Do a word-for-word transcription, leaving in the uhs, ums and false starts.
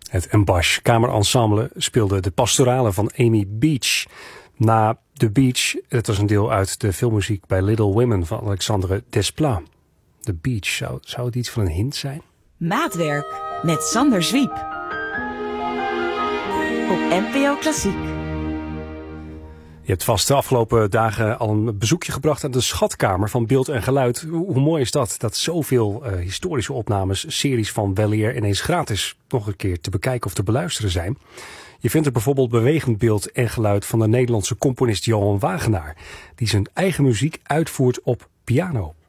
Het Embash Kamerensemble speelde de pastorale van Amy Beach. Na The Beach, het was een deel uit de filmmuziek bij Little Women van Alexandre Desplat. The Beach, zou, zou het iets van een hint zijn? Maatwerk met Sander Zwiep. Op N P O Klassiek. Je hebt vast de afgelopen dagen al een bezoekje gebracht aan de schatkamer van beeld en geluid. Hoe, hoe mooi is dat? Dat zoveel uh, historische opnames, series van weleer ineens gratis nog een keer te bekijken of te beluisteren zijn. Je vindt er bijvoorbeeld bewegend beeld en geluid van de Nederlandse componist Johan Wagenaar, die zijn eigen muziek uitvoert op piano.